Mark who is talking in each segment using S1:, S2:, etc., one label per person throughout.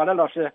S1: 好的，老师。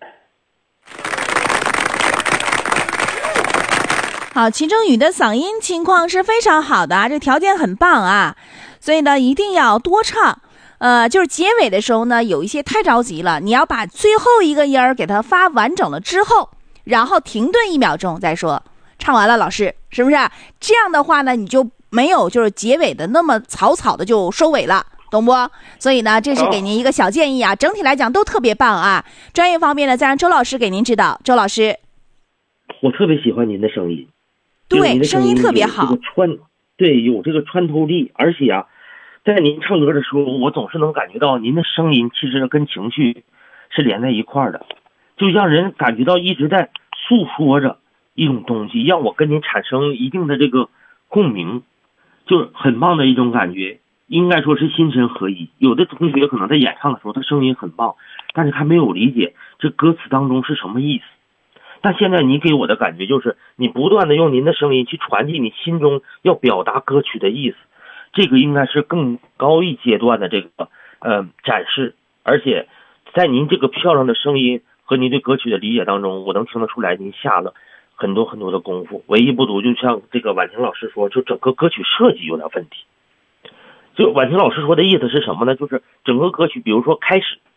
S2: 好，齐正宇的嗓音情况是非常好的啊，这条件很棒啊，所以呢一定要多唱。就是结尾的时候呢，有一些太着急了，你要把最后一个音儿给它发完整了之后，然后停顿1秒钟再说。唱完了，老师是不是？这样的话呢，你就没有就是结尾的那么草草的就收尾了，懂不？所以呢，这是给您一个小建议啊。整体来讲都特别棒啊。专业方面呢，再让周老师给您指导。周老师，
S3: 我特别喜欢您的声音，
S2: 对，声音特别好，
S3: 对，有这个穿透力，而且啊，在您唱歌的时候，我总是能感觉到您的声音其实跟情绪是连在一块儿的，就让人感觉到一直在诉说着一种东西，让我跟您产生一定的这个共鸣，就是很棒的一种感觉，应该说是心身合一。有的同学可能在演唱的时候他声音很棒，但是他没有理解这歌词当中是什么意思。但现在你给我的感觉就是你不断的用您的声音去传递你心中要表达歌曲的意思，这个应该是更高一阶段的这个展示。而且在您这个漂亮的声音和您对歌曲的理解当中，我能听得出来您下了很多很多的功夫，唯一不足就像这个婉婷老师说，就整个歌曲设计有点问题。就婉婷老师说的意思是什么呢？就是整个歌曲比如说开始